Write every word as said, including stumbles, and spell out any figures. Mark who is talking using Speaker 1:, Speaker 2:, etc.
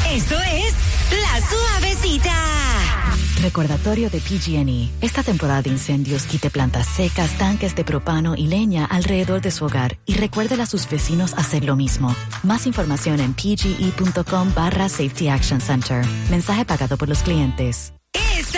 Speaker 1: Esto es La Suavecita.
Speaker 2: Recordatorio de P G and E. Esta temporada de incendios quite plantas secas, tanques de propano y leña alrededor de su hogar y recuérdele a sus vecinos hacer lo mismo. Más información en pge.com barra Safety Action Center. Mensaje pagado por los clientes.